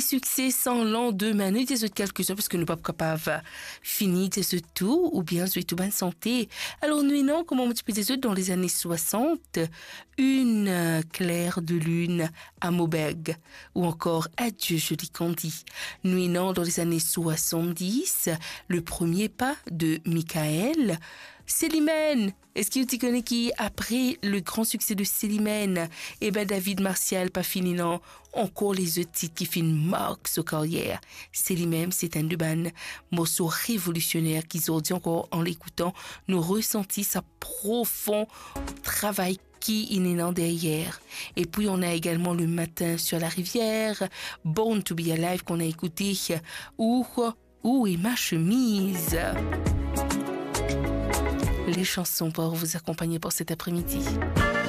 des succès sans lendemain. Nous disons quelques-uns parce que nous ne sommes pas capables de finir de tout ou bien de tout bonne santé. Alors nous, non, comme on petit peu des autres dans les années 60, une claire de lune à Maubeuge ou encore Adieu joli Candy. Nous, non, dans les années 70, le premier pas de Michael. Célimène, est-ce que tu connais qui après le grand succès de Célimène, David Martial pas fini non, encore les autres titres qui finissent marque sa carrière. Célimène, c'est un morceau révolutionnaire qu'ils ont dit encore en l'écoutant, nous ressenti sa profond travail qui est en derrière. Et puis on a également Le matin sur la rivière, Born to be Alive qu'on a écouté, Où est ma chemise? Les chansons pour vous accompagner pour cet après-midi.